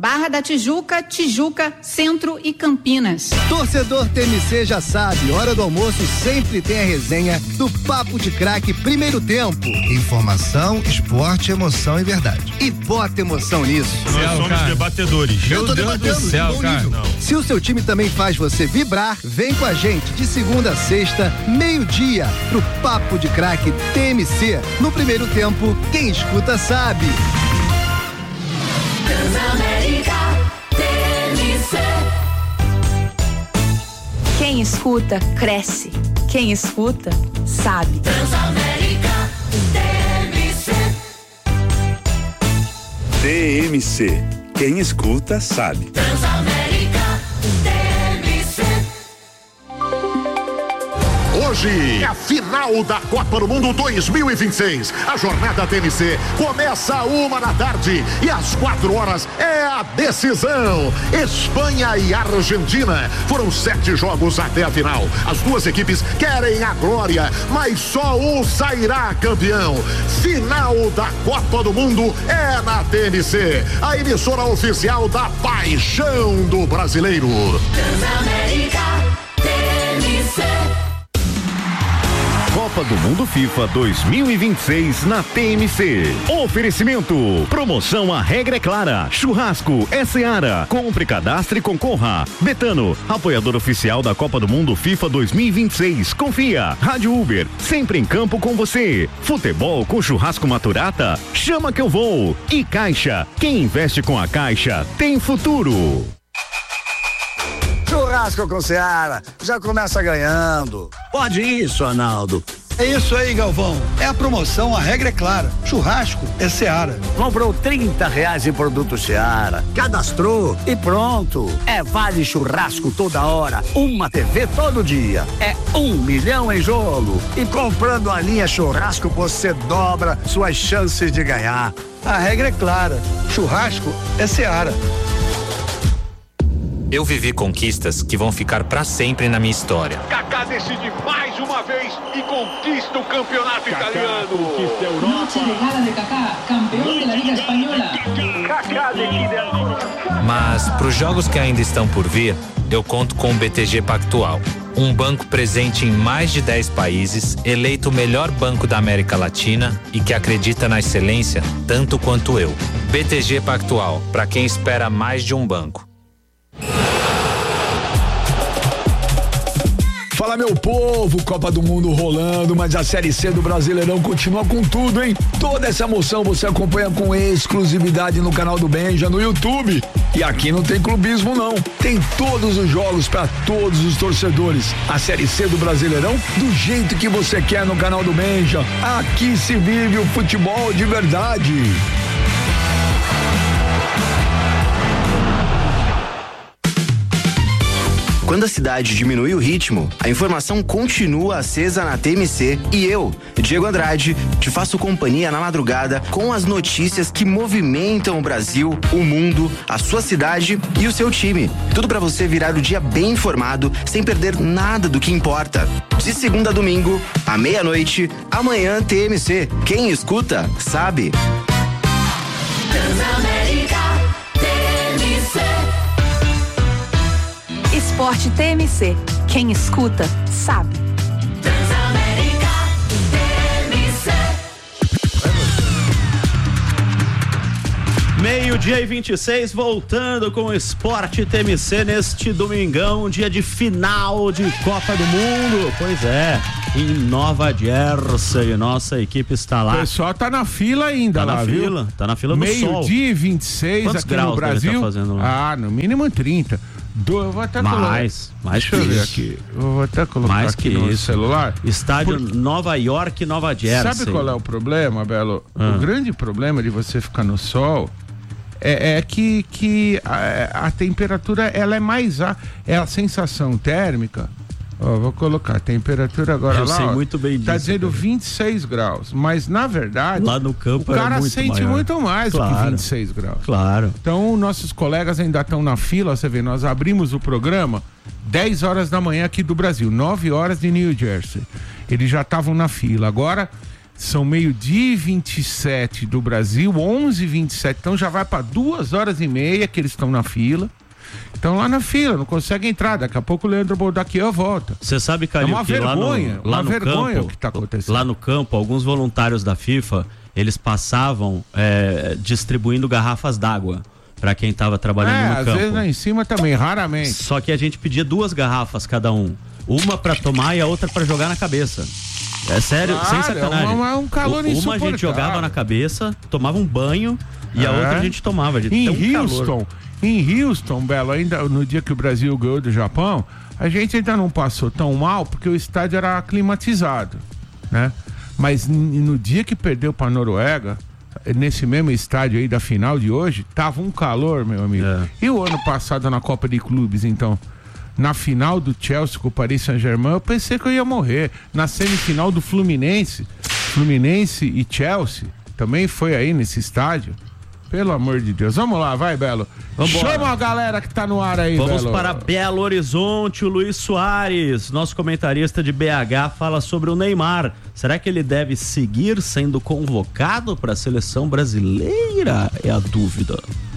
Barra da Tijuca, Tijuca, Centro e Campinas. Torcedor TMC já sabe, hora do almoço sempre tem a resenha do Papo de Craque Primeiro Tempo. Informação, esporte, emoção e verdade. E bota emoção nisso. Nós somos debatedores. Eu tô debatendo do céu, cara. Se o seu time também faz você vibrar, vem com a gente de segunda a sexta, meio-dia, pro Papo de Craque TMC. No Primeiro Tempo, quem escuta sabe. Transamérica TMC. Quem escuta, cresce. Quem escuta, sabe. Transamérica TMC. TMC. Quem escuta, sabe. Transamérica TMC. Hoje é a final da Copa do Mundo 2026. A jornada TMC começa às 1h e às 4h é a decisão. Espanha e Argentina. Foram 7 jogos até a final. As duas equipes querem a glória, mas só um sairá campeão. Final da Copa do Mundo é na TMC, a emissora oficial da paixão do brasileiro. Transamérica TMC. Copa do Mundo FIFA 2026 na TMC. Oferecimento. Promoção A Regra é Clara. Churrasco é Seara. Compre, cadastre e concorra. Betano, apoiador oficial da Copa do Mundo FIFA 2026. Confia. Rádio Uber, sempre em campo com você. Futebol com churrasco Maturata? Chama que eu vou. E Caixa. Quem investe com a Caixa tem futuro. Churrasco com Seara, já começa ganhando. Pode isso, Arnaldo. É isso aí, Galvão. É a promoção, a regra é clara. Churrasco é Seara. Comprou R$30 em produto Seara, cadastrou e pronto. É vale churrasco toda hora, uma TV todo dia. É 1 milhão em jogo. E comprando a linha churrasco, você dobra suas chances de ganhar. A regra é clara. Churrasco é Seara. Eu vivi conquistas que vão ficar pra sempre na minha história. Kaká decide mais uma vez e conquista o campeonato italiano. Conquista a Europa. Noche de gala de Kaká, campeão da Liga Espanhola. Kaká decide. Mas pros jogos que ainda estão por vir, eu conto com o BTG Pactual. Um banco presente em mais de 10 países, eleito o melhor banco da América Latina e que acredita na excelência tanto quanto eu. BTG Pactual, pra quem espera mais de um banco. Fala, meu povo, Copa do Mundo rolando, mas a Série C do Brasileirão continua com tudo, hein? Toda essa emoção você acompanha com exclusividade no canal do Benja, no YouTube. E aqui não tem clubismo, não. Tem todos os jogos para todos os torcedores. A Série C do Brasileirão do jeito que você quer no canal do Benja. Aqui se vive o futebol de verdade. Quando a cidade diminui o ritmo, a informação continua acesa na TMC e eu, Diego Andrade, te faço companhia na madrugada com as notícias que movimentam o Brasil, o mundo, a sua cidade e o seu time. Tudo pra você virar o dia bem informado, sem perder nada do que importa. De segunda a domingo, à meia-noite, amanhã TMC. Quem escuta, sabe. Esporte TMC. Quem escuta, sabe. Transamérica TMC. 12:26, voltando com o Esporte TMC neste domingão, dia de final de Copa do Mundo. Pois é, em Nova Jersey, nossa equipe está lá. O pessoal tá na fila ainda, tá lá, na viu? fila, tá na fila do sol. Meio-dia e 26 Quantos aqui graus no Brasil. ele tá fazendo lá? Ah, no mínimo 30. Eu vou até mais Deixa eu ver aqui. Eu vou até colocar mais aqui que no isso. Celular. Estádio Nova York, Nova Jersey. Sabe qual é o problema, Belo? O grande problema de você ficar no sol é que a temperatura ela é mais é a sensação térmica. Ó, vou colocar a temperatura agora eu lá. sei muito bem disso. Tá dizendo cara. 26 graus, mas na verdade lá no campo o cara muito sente maior. muito mais claro. do que 26 graus. Claro. Então nossos colegas ainda estão na fila, você vê, nós abrimos o programa 10 horas da manhã aqui do Brasil, 9 horas de New Jersey. Eles já estavam na fila. Agora São 12h27 do Brasil, 11h27, então já vai para 2h30 que eles estão na fila. Estão lá na fila, não conseguem entrar. Daqui a pouco o Leandro Boldaquian volta. Você sabe, Calil, é uma vergonha, lá no vergonha campo, o que está acontecendo. Lá no campo, alguns voluntários da FIFA, eles passavam distribuindo garrafas d'água para quem estava trabalhando no campo. Às vezes lá em cima também, raramente. Só que a gente pedia 2 garrafas cada um. Uma para tomar e a outra para jogar na cabeça. É sério, sem sacanagem. Um calor uma a gente jogava na cabeça, tomava um banho e a outra a gente tomava. Em Houston, Belo, ainda no dia que o Brasil ganhou do Japão, a gente ainda não passou tão mal porque o estádio era climatizado, né? Mas no dia que perdeu para a Noruega, nesse mesmo estádio aí da final de hoje, tava um calor, meu amigo. E o ano passado na Copa de Clubes, então, na final do Chelsea com o Paris Saint-Germain, eu pensei que eu ia morrer. Na semifinal do Fluminense e Chelsea, também foi aí nesse estádio. Pelo amor de Deus. Vamos lá, vai, Belo. Vambora. Chama a galera que tá no ar aí, Vamos Belo. para Belo Horizonte. O Luiz Soares, nosso comentarista de BH, fala sobre o Neymar. Será que ele deve seguir sendo convocado para a seleção brasileira? É a dúvida.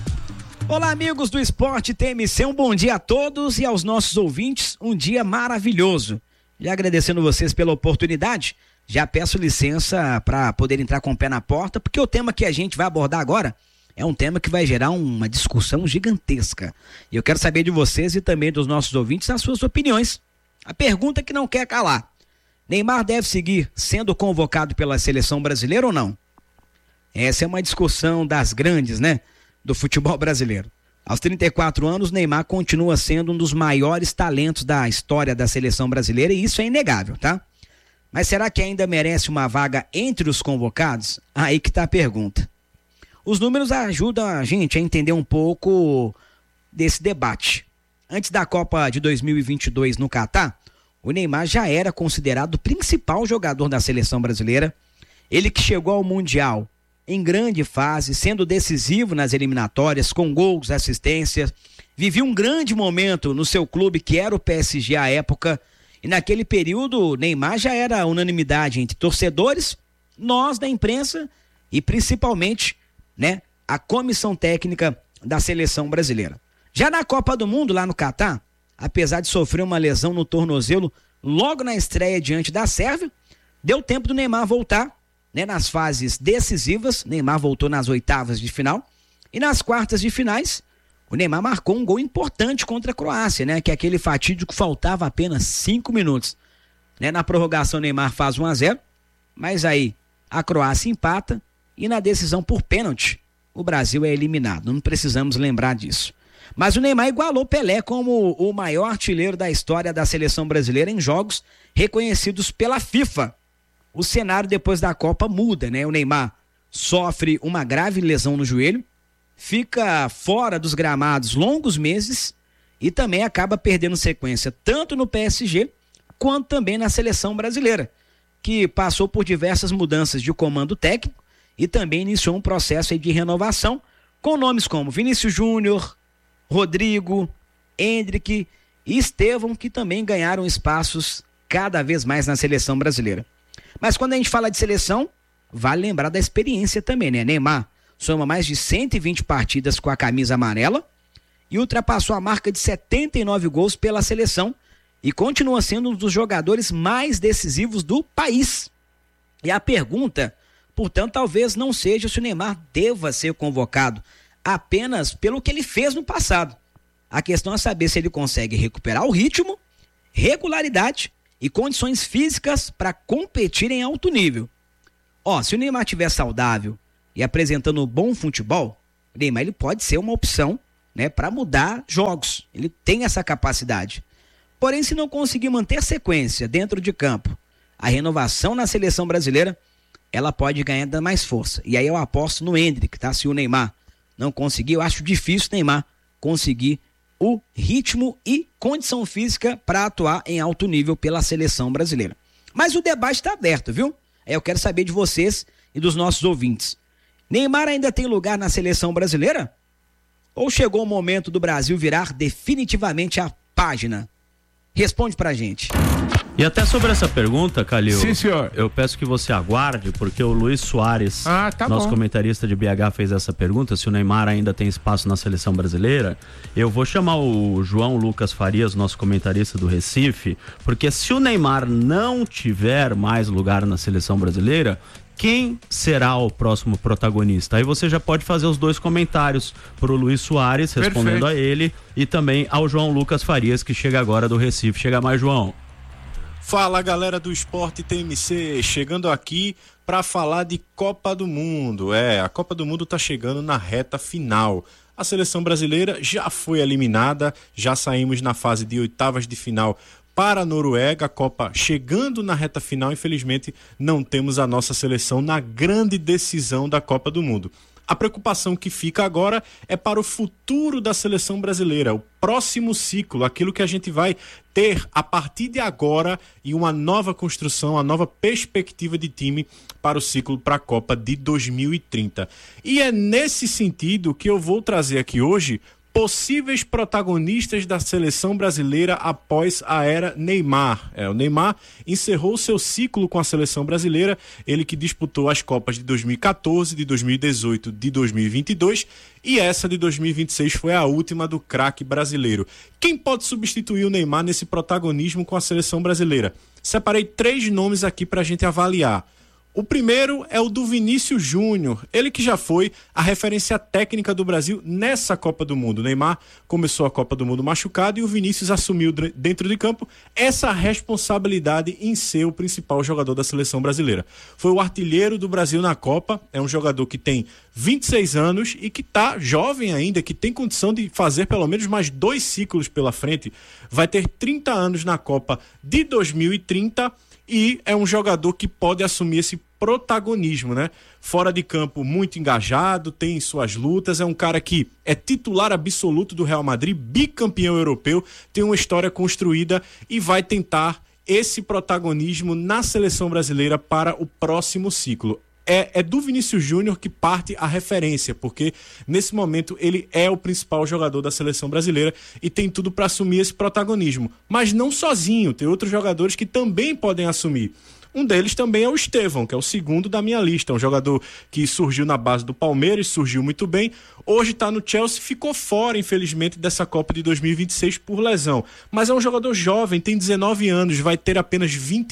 Olá, amigos do Esporte TMC, um bom dia a todos e aos nossos ouvintes, um dia maravilhoso. E agradecendo vocês pela oportunidade, já peço licença para poder entrar com o pé na porta, porque o tema que a gente vai abordar agora é um tema que vai gerar uma discussão gigantesca. E eu quero saber de vocês e também dos nossos ouvintes as suas opiniões. A pergunta que não quer calar: Neymar deve seguir sendo convocado pela seleção brasileira ou não? Essa é uma discussão das grandes, né? Do futebol brasileiro. Aos 34 anos, Neymar continua sendo um dos maiores talentos da história da seleção brasileira e isso é inegável, tá? Mas será que ainda merece uma vaga entre os convocados? Aí que tá a pergunta. Os números ajudam a gente a entender um pouco desse debate. Antes da Copa de 2022 no Catar, o Neymar já era considerado o principal jogador da seleção brasileira. Ele que chegou ao Mundial em grande fase, sendo decisivo nas eliminatórias, com gols, assistências, vivia um grande momento no seu clube, que era o PSG à época, e naquele período Neymar já era unanimidade entre torcedores, nós da imprensa e principalmente, né, a comissão técnica da seleção brasileira. Já na Copa do Mundo, lá no Catar, apesar de sofrer uma lesão no tornozelo logo na estreia diante da Sérvia, deu tempo do Neymar voltar, né, nas fases decisivas. Neymar voltou nas oitavas de final e nas quartas de finais o Neymar marcou um gol importante contra a Croácia, né, que é aquele fatídico, faltava apenas 5 minutos, né, na prorrogação o Neymar faz 1-0, mas aí a Croácia empata e na decisão por pênalti o Brasil é eliminado, não precisamos lembrar disso. Mas o Neymar igualou Pelé como o maior artilheiro da história da seleção brasileira em jogos reconhecidos pela FIFA. O cenário depois da Copa muda, né? O Neymar sofre uma grave lesão no joelho, fica fora dos gramados longos meses e também acaba perdendo sequência tanto no PSG quanto também na seleção brasileira, que passou por diversas mudanças de comando técnico e também iniciou um processo aí de renovação com nomes como Vinícius Júnior, Rodrigo, Endrick e Estevão, que também ganharam espaços cada vez mais na seleção brasileira. Mas quando a gente fala de seleção, vale lembrar da experiência também, né? Neymar soma mais de 120 partidas com a camisa amarela e ultrapassou a marca de 79 gols pela seleção e continua sendo um dos jogadores mais decisivos do país. E a pergunta, portanto, talvez não seja se o Neymar deva ser convocado apenas pelo que ele fez no passado. A questão é saber se ele consegue recuperar o ritmo, regularidade e condições físicas para competir em alto nível. Se o Neymar estiver saudável e apresentando um bom futebol, o Neymar ele pode ser uma opção, né, para mudar jogos. Ele tem essa capacidade. Porém, se não conseguir manter sequência dentro de campo, a renovação na seleção brasileira, ela pode ganhar ainda mais força. E aí eu aposto no Endrick, tá? Se o Neymar não conseguir, eu acho difícil o Neymar conseguir o ritmo e condição física para atuar em alto nível pela seleção brasileira. Mas o debate está aberto, viu? Eu quero saber de vocês e dos nossos ouvintes. Neymar ainda tem lugar na seleção brasileira? Ou chegou o momento do Brasil virar definitivamente a página? Responde pra gente. E até sobre essa pergunta, Calil, Sim, senhor. Eu peço que você aguarde, porque o Luiz Soares, nosso bom. comentarista de BH, fez essa pergunta, se o Neymar ainda tem espaço na seleção brasileira. Eu vou chamar o João Lucas Farias, nosso comentarista do Recife, porque se o Neymar não tiver mais lugar na seleção brasileira, quem será o próximo protagonista? Aí você já pode fazer os dois comentários pro Luiz Soares, respondendo Perfeito. a ele, e também ao João Lucas Farias, que chega agora do Recife. Chega mais, João. Fala, galera do Esporte TMC, chegando aqui para falar de Copa do Mundo. A Copa do Mundo tá chegando na reta final. A seleção brasileira já foi eliminada, já saímos na fase de oitavas de final para a Noruega. A Copa chegando na reta final, infelizmente não temos a nossa seleção na grande decisão da Copa do Mundo. A preocupação que fica agora é para o futuro da seleção brasileira, o próximo ciclo, aquilo que a gente vai ter a partir de agora e uma nova construção, uma nova perspectiva de time para o ciclo para a Copa de 2030. E é nesse sentido que eu vou trazer aqui hoje possíveis protagonistas da seleção brasileira após a era Neymar. O Neymar encerrou seu ciclo com a seleção brasileira, ele que disputou as Copas de 2014, de 2018, de 2022 e essa de 2026 foi a última do craque brasileiro. Quem pode substituir o Neymar nesse protagonismo com a seleção brasileira? Separei 3 nomes aqui para a gente avaliar. O primeiro é o do Vinícius Júnior, ele que já foi a referência técnica do Brasil nessa Copa do Mundo. O Neymar começou a Copa do Mundo machucado e o Vinícius assumiu dentro de campo essa responsabilidade em ser o principal jogador da seleção brasileira. Foi o artilheiro do Brasil na Copa, é um jogador que tem 26 anos e que está jovem ainda, que tem condição de fazer pelo menos mais 2 ciclos pela frente. Vai ter 30 anos na Copa de 2030 e é um jogador que pode assumir esse protagonismo, né? Fora de campo, muito engajado, tem suas lutas, é um cara que é titular absoluto do Real Madrid, bicampeão europeu, tem uma história construída e vai tentar esse protagonismo na seleção brasileira para o próximo ciclo. É do Vinícius Júnior que parte a referência, porque nesse momento ele é o principal jogador da seleção brasileira e tem tudo para assumir esse protagonismo. Mas não sozinho, tem outros jogadores que também podem assumir. Um deles também é o Estevão, que é o segundo da minha lista, um jogador que surgiu na base do Palmeiras, surgiu muito bem, hoje está no Chelsea, ficou fora, infelizmente, dessa Copa de 2026 por lesão, mas é um jogador jovem, tem 19 anos, vai ter apenas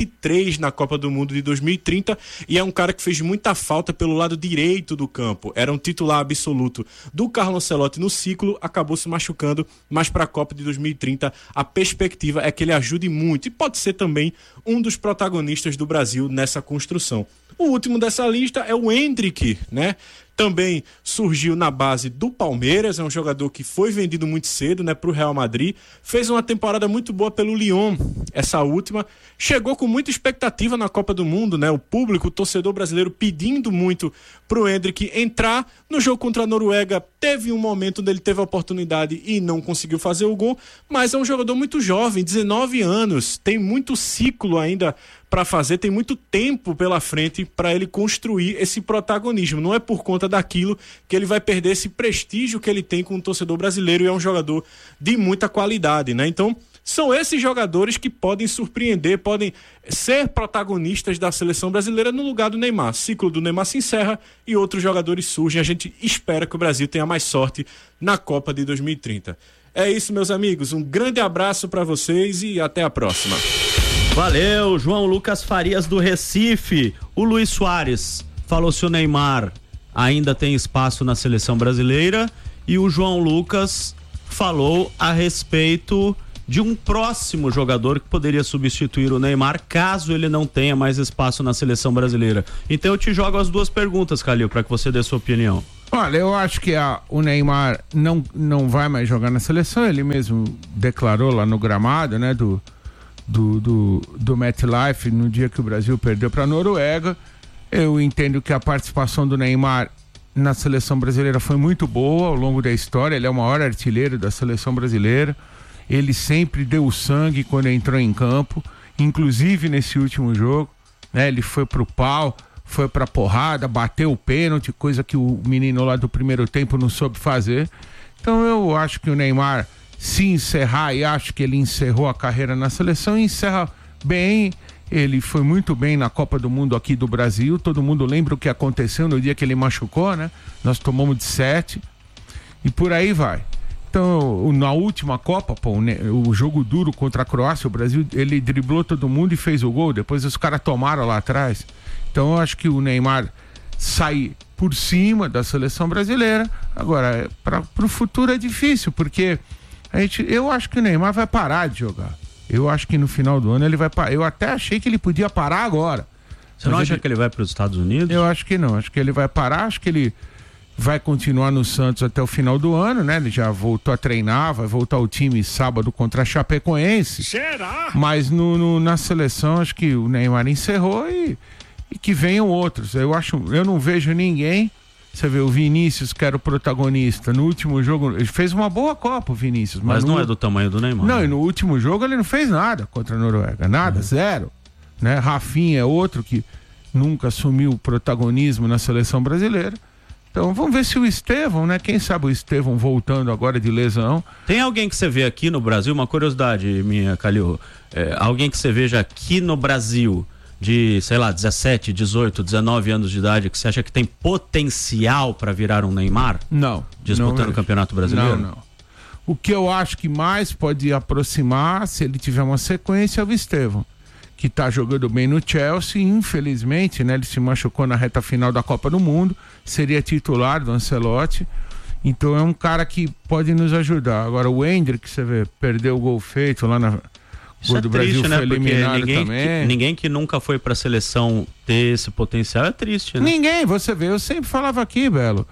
23 na Copa do Mundo de 2030 e é um cara que fez muita falta pelo lado direito do campo, era um titular absoluto do Carlo Ancelotti no ciclo, acabou se machucando, mas para a Copa de 2030 a perspectiva é que ele ajude muito e pode ser também um dos protagonistas do Brasil nessa construção. O último dessa lista é o Endrick, né? Também surgiu na base do Palmeiras, é um jogador que foi vendido muito cedo, né, para o Real Madrid, fez uma temporada muito boa pelo Lyon, essa última, chegou com muita expectativa na Copa do Mundo, né, o público, o torcedor brasileiro pedindo muito pro Endrick entrar no jogo contra a Noruega, teve um momento onde ele teve a oportunidade e não conseguiu fazer o gol, mas é um jogador muito jovem, 19 anos, tem muito ciclo ainda para fazer, tem muito tempo pela frente para ele construir esse protagonismo. Não é por conta daquilo que ele vai perder esse prestígio que ele tem com o torcedor brasileiro e é um jogador de muita qualidade, né? Então, são esses jogadores que podem surpreender, podem ser protagonistas da seleção brasileira no lugar do Neymar. O ciclo do Neymar se encerra e outros jogadores surgem. A gente espera que o Brasil tenha mais sorte na Copa de 2030. É isso, meus amigos. Um grande abraço para vocês e até a próxima. Valeu, João Lucas Farias do Recife. O Luiz Soares falou se o Neymar ainda tem espaço na seleção brasileira e o João Lucas falou a respeito de um próximo jogador que poderia substituir o Neymar caso ele não tenha mais espaço na seleção brasileira. Então eu te jogo as 2 perguntas, Calil, para que você dê sua opinião. Olha, eu acho que o Neymar não vai mais jogar na seleção, ele mesmo declarou lá no gramado, né, do MetLife, no dia que o Brasil perdeu para a Noruega. Eu entendo que a participação do Neymar na seleção brasileira foi muito boa ao longo da história, ele é o maior artilheiro da seleção brasileira, ele sempre deu sangue quando entrou em campo, inclusive nesse último jogo, né? Ele foi pro pau, foi pra porrada, bateu o pênalti, coisa que o menino lá do primeiro tempo não soube fazer. Então eu acho que o Neymar, se encerrar, e acho que ele encerrou a carreira na seleção, encerra bem, ele foi muito bem na Copa do Mundo aqui do Brasil, todo mundo lembra o que aconteceu no dia que ele machucou, né? Nós tomamos de 7 e por aí vai. Então, na última Copa, pô, o jogo duro contra a Croácia, o Brasil, ele driblou todo mundo e fez o gol, depois os caras tomaram lá atrás. Então eu acho que o Neymar sai por cima da seleção brasileira. Agora, para o futuro é difícil, porque eu acho que o Neymar vai parar de jogar. Eu acho que no final do ano ele vai parar. Eu até achei que ele podia parar agora. Você não acha que ele vai para os Estados Unidos? Eu acho que não, acho que ele vai parar, acho que ele vai continuar no Santos até o final do ano, né? Ele já voltou a treinar, vai voltar ao time sábado contra a Chapecoense. Será? Mas na seleção acho que o Neymar encerrou e que venham outros. Eu não vejo ninguém. Você vê o Vinícius, que era o protagonista no último jogo, ele fez uma boa Copa, o Vinícius. Mas não é do tamanho do Neymar. Não, e no último jogo ele não fez nada contra a Noruega, nada, zero. Né? Rafinha é outro que nunca assumiu o protagonismo na seleção brasileira. Então vamos ver se o Estevão, né? Quem sabe o Estevão voltando agora de lesão. Tem alguém que você vê aqui no Brasil, uma curiosidade minha, Calil, alguém que você veja aqui no Brasil de, sei lá, 17, 18, 19 anos de idade, que você acha que tem potencial para virar um Neymar? Não. Disputando o Campeonato Brasileiro? Não. O que eu acho que mais pode aproximar, se ele tiver uma sequência, é o Estevão, que tá jogando bem no Chelsea. Infelizmente, né, ele se machucou na reta final da Copa do Mundo, seria titular do Ancelotti, então é um cara que pode nos ajudar. Agora o Endrick, você vê, perdeu o gol feito lá na... O gol do Brasil triste, foi eliminado ninguém, também. Ninguém que nunca foi pra seleção ter esse potencial é triste, né? Ninguém, você vê, eu sempre falava aqui, Belo,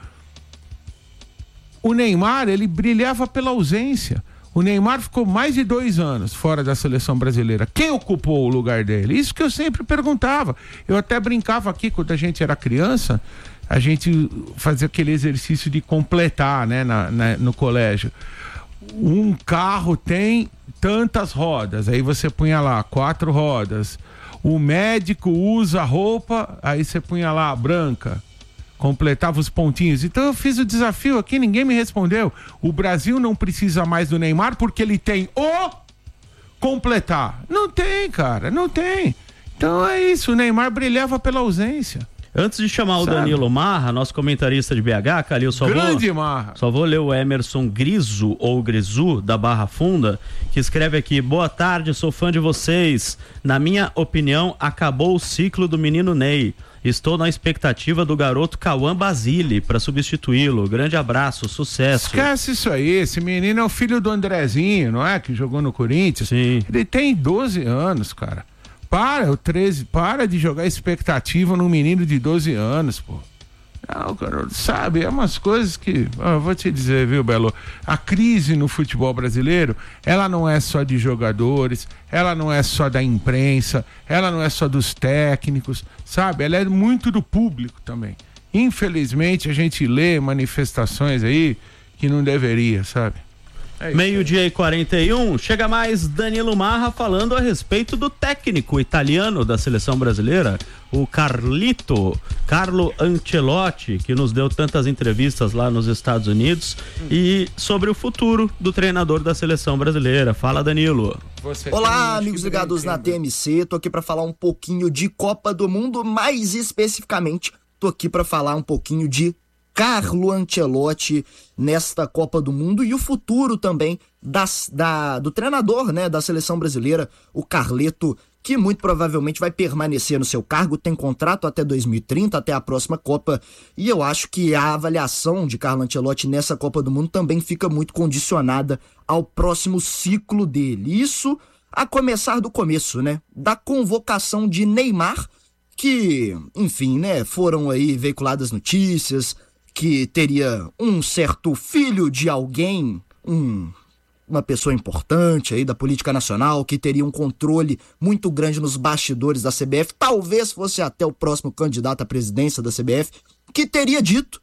o Neymar, ele brilhava pela ausência. O Neymar ficou mais de 2 anos fora da seleção brasileira. Quem ocupou o lugar dele? Isso que eu sempre perguntava. Eu até brincava aqui, quando a gente era criança, a gente fazia aquele exercício de completar, né, no colégio. Um carro tem tantas rodas, aí você punha lá 4 rodas. O médico usa roupa, aí você punha lá branca. Completava os pontinhos. Então eu fiz o desafio aqui, ninguém me respondeu. O Brasil não precisa mais do Neymar porque ele tem o completar. Não tem, cara, não tem. Então é isso, o Neymar brilhava pela ausência. Antes de chamar o Danilo Marra, nosso comentarista de BH, Calil, Marra. Só vou ler o Emerson Griso, ou Grisu, da Barra Funda, que escreve aqui: boa tarde, sou fã de vocês. Na minha opinião, acabou o ciclo do menino Ney. Estou na expectativa do garoto Cauã Basile para substituí-lo. Grande abraço, sucesso. Esquece isso aí, esse menino é o filho do Andrezinho, não é? Que jogou no Corinthians. Sim. Ele tem 12 anos, cara. Para de jogar expectativa num menino de 12 anos, pô. Não, cara, sabe, é umas coisas que, eu vou te dizer, viu, Belo, a crise no futebol brasileiro, ela não é só de jogadores, ela não é só da imprensa, ela não é só dos técnicos, sabe, ela é muito do público também. Infelizmente a gente lê manifestações aí que não deveria, sabe? Meio-dia e 41, chega mais Danilo Marra falando a respeito do técnico italiano da seleção brasileira, o Carlo Ancelotti, que nos deu tantas entrevistas lá nos Estados Unidos, e sobre o futuro do treinador da seleção brasileira. Fala, Danilo. Olá, amigos ligados na TMC, tô aqui para falar um pouquinho de Copa do Mundo, mais especificamente, tô aqui para falar um pouquinho de Carlo Ancelotti nesta Copa do Mundo e o futuro também do treinador, né, da seleção brasileira, o Carleto, que muito provavelmente vai permanecer no seu cargo, tem contrato até 2030, até a próxima Copa, e eu acho que a avaliação de Carlo Ancelotti nessa Copa do Mundo também fica muito condicionada ao próximo ciclo dele. Isso a começar do começo, né, da convocação de Neymar, que, enfim, né, foram aí veiculadas notícias que teria um certo filho de alguém, uma pessoa importante aí da política nacional, que teria um controle muito grande nos bastidores da CBF, talvez fosse até o próximo candidato à presidência da CBF, que teria dito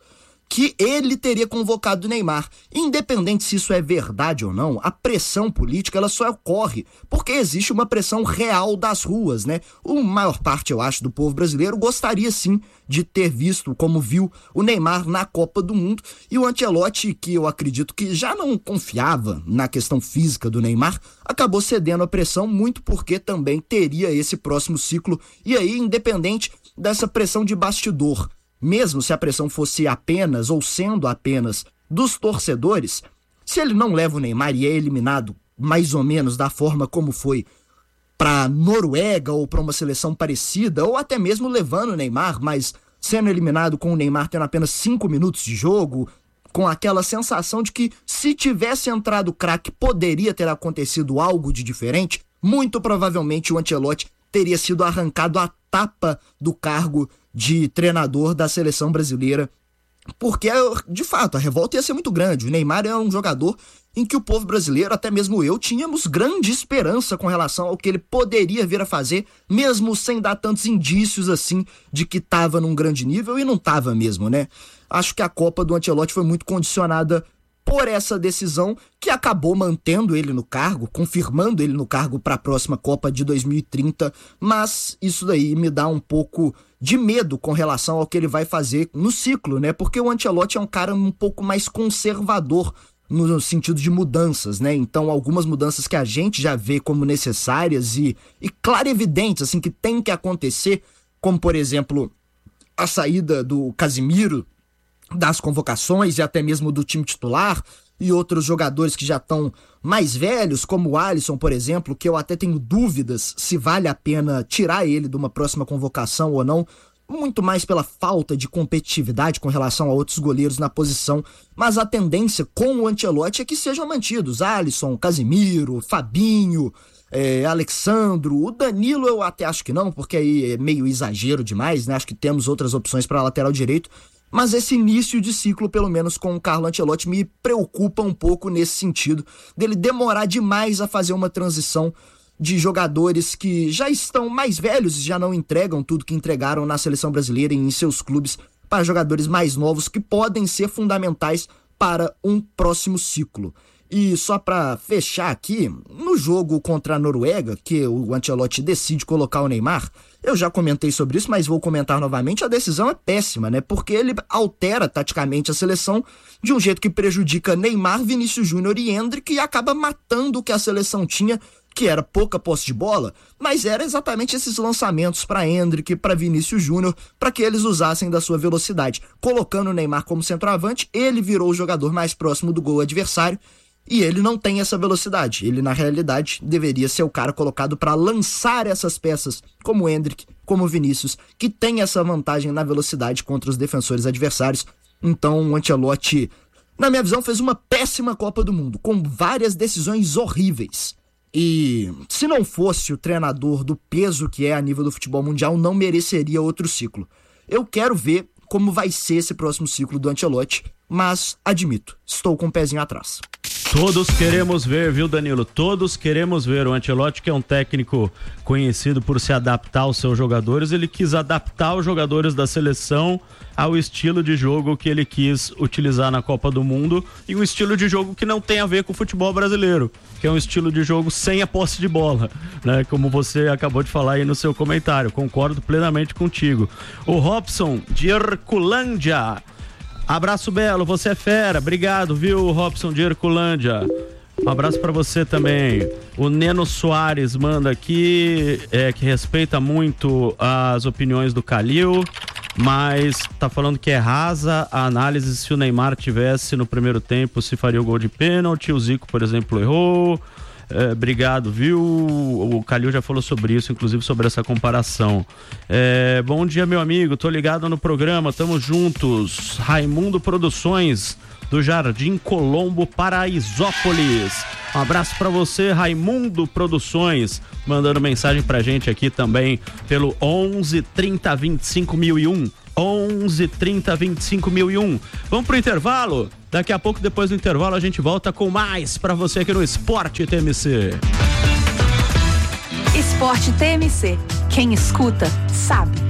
que ele teria convocado o Neymar. Independente se isso é verdade ou não, a pressão política ela só ocorre porque existe uma pressão real das ruas, né? A maior parte, eu acho, do povo brasileiro gostaria sim de ter visto como viu o Neymar na Copa do Mundo, e o Ancelotti, que eu acredito que já não confiava na questão física do Neymar, acabou cedendo à pressão muito porque também teria esse próximo ciclo, e aí independente dessa pressão de bastidor, mesmo se a pressão fosse apenas ou sendo apenas dos torcedores, se ele não leva o Neymar e é eliminado mais ou menos da forma como foi para Noruega ou para uma seleção parecida, ou até mesmo levando o Neymar, mas sendo eliminado com o Neymar tendo apenas 5 minutos de jogo, com aquela sensação de que se tivesse entrado o craque poderia ter acontecido algo de diferente, muito provavelmente o Ancelotti teria sido arrancado a tapa do cargo de treinador da seleção brasileira, porque, de fato, a revolta ia ser muito grande. O Neymar é um jogador em que o povo brasileiro, até mesmo eu, tínhamos grande esperança com relação ao que ele poderia vir a fazer, mesmo sem dar tantos indícios assim de que estava num grande nível, e não estava mesmo, né? Acho que a Copa do Ancelotti foi muito condicionada por essa decisão que acabou mantendo ele no cargo, confirmando ele no cargo para a próxima Copa de 2030, mas isso daí me dá um pouco de medo com relação ao que ele vai fazer no ciclo, né? Porque o Ancelotti é um cara um pouco mais conservador no sentido de mudanças, né? Então, algumas mudanças que a gente já vê como necessárias e clarividentes, assim, que tem que acontecer, como, por exemplo, a saída do Casemiro das convocações e até mesmo do time titular, e outros jogadores que já estão mais velhos, como o Alisson, por exemplo, que eu até tenho dúvidas se vale a pena tirar ele de uma próxima convocação ou não, muito mais pela falta de competitividade com relação a outros goleiros na posição, mas a tendência com o Ancelotti é que sejam mantidos Alisson, Casemiro, Fabinho, Alexandro, o Danilo eu até acho que não, porque aí é meio exagero demais, né? Acho que temos outras opções para lateral direito, mas esse início de ciclo, pelo menos com o Carlo Ancelotti, me preocupa um pouco nesse sentido, dele demorar demais a fazer uma transição de jogadores que já estão mais velhos e já não entregam tudo que entregaram na seleção brasileira e em seus clubes, para jogadores mais novos que podem ser fundamentais para um próximo ciclo. E só para fechar aqui, no jogo contra a Noruega, que o Ancelotti decide colocar o Neymar, eu já comentei sobre isso, mas vou comentar novamente, a decisão é péssima, né? Porque ele altera taticamente a seleção de um jeito que prejudica Neymar, Vinícius Júnior e Endrick e acaba matando o que a seleção tinha, que era pouca posse de bola, mas era exatamente esses lançamentos para Endrick, para Vinícius Júnior, para que eles usassem da sua velocidade. Colocando o Neymar como centroavante, ele virou o jogador mais próximo do gol adversário, e ele não tem essa velocidade. Ele, na realidade, deveria ser o cara colocado para lançar essas peças, como o Endrick, como o Vinícius, que tem essa vantagem na velocidade contra os defensores adversários. Então, o Ancelotti, na minha visão, fez uma péssima Copa do Mundo, com várias decisões horríveis. E se não fosse o treinador do peso que é a nível do futebol mundial, não mereceria outro ciclo. Eu quero ver como vai ser esse próximo ciclo do Ancelotti, mas admito, estou com o pezinho atrás. Todos queremos ver, viu, Danilo? Todos queremos ver. O Ancelotti, que é um técnico conhecido por se adaptar aos seus jogadores, ele quis adaptar os jogadores da seleção ao estilo de jogo que ele quis utilizar na Copa do Mundo, e um estilo de jogo que não tem a ver com o futebol brasileiro, que é um estilo de jogo sem a posse de bola, né? Como você acabou de falar aí no seu comentário, concordo plenamente contigo. O Robson de Herculândia, abraço, Belo, você é fera, obrigado, viu, Robson de Herculândia. Um abraço pra você também. O Neno Soares manda aqui, que respeita muito as opiniões do Calil, mas tá falando que é rasa a análise se o Neymar tivesse no primeiro tempo, se faria o gol de pênalti. O Zico, por exemplo, errou. Obrigado, viu? O Calil já falou sobre isso, inclusive sobre essa comparação. Bom dia, meu amigo, tô ligado no programa, tamo juntos. Raimundo Produções, do Jardim Colombo, Paraisópolis. Um abraço pra você, Raimundo Produções, mandando mensagem pra gente aqui também pelo 11 30 25 1001. 11 30 25 1001. Vamos pro intervalo? Daqui a pouco, depois do intervalo, a gente volta com mais pra você aqui no Esporte TMC. Esporte TMC. Quem escuta, sabe.